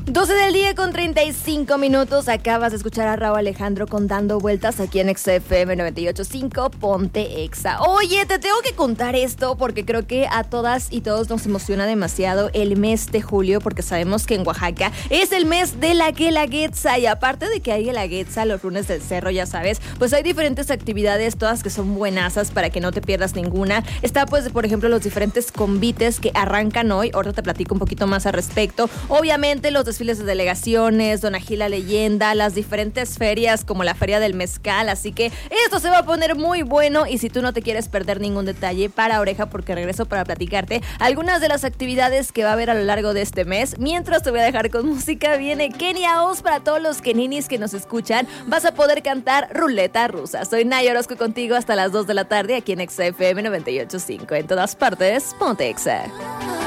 12 del día con 35 minutos. Acabas de escuchar a Rauw Alejandro con Dando Vueltas aquí en XFM 98.5, Ponte Exa. Oye, te tengo que contar esto porque creo que a todas y todos nos emociona demasiado el mes de julio, porque sabemos que en Oaxaca es el mes de la Guelaguetza. Y aparte de que hay Guelaguetza los lunes del cerro, ya sabes, pues hay diferentes actividades, todas que son buenasas para que no te pierdas ninguna. Está pues, por ejemplo, los diferentes convites que arrancan hoy. Ahora te platico un poquito más al respecto. Obviamente los desfiles de delegaciones, Don Ají la Leyenda, las diferentes ferias como la Feria del Mezcal, así que esto se va a poner muy bueno. Y si tú no te quieres perder ningún detalle, para oreja porque regreso para platicarte algunas de las actividades que va a haber a lo largo de este mes. Mientras te voy a dejar con música, viene Kenia Oz para todos los keninis que nos escuchan. Vas a poder cantar Ruleta Rusa. Soy Nay Orozco contigo hasta las 2 de la tarde aquí en XFM 98.5. En todas partes, ponte Exa.